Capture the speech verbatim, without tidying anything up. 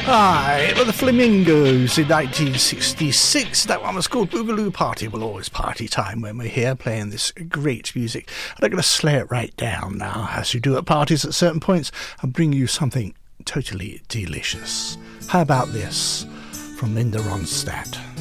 Aye, it was the Flamingos in nineteen sixty-six. That one was called Boogaloo Party. Well, always party time when we're here playing this great music. And I'm going to slay it right down now, as you do at parties at certain points, and bring you something totally delicious. How about this from Linda Ronstadt?